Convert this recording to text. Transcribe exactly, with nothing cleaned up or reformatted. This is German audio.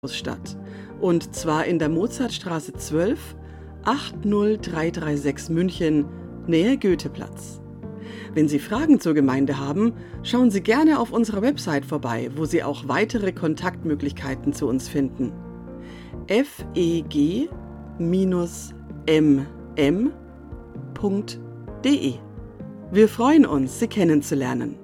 statt. Und zwar in der Mozartstraße zwölf, acht null drei drei sechs München, Nähe Goetheplatz. Wenn Sie Fragen zur Gemeinde haben, schauen Sie gerne auf unserer Website vorbei, wo Sie auch weitere Kontaktmöglichkeiten zu uns finden. f e g m m punkt d e. Wir freuen uns, Sie kennenzulernen.